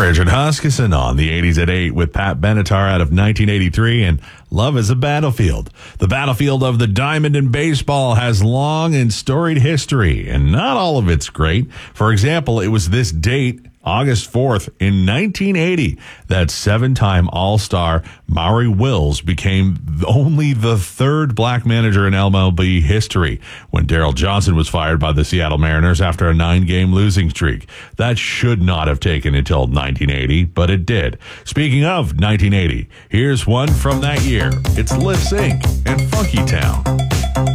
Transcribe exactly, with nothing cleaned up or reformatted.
Richard Huskisson on the eighties at eight with Pat Benatar out of nineteen eighty-three and Love is a Battlefield. The battlefield of the diamond in baseball has long and storied history, and not all of it's great. For example, it was this date, August fourth, in nineteen eighty, that seven-time All-Star Maury Wills became only the third black manager in M L B history when Darryl Johnson was fired by the Seattle Mariners after a nine-game losing streak. That should not have taken until nineteen eighty, but it did. Speaking of nineteen eighty, here's one from that year. It's Lip Sync and Funky Town.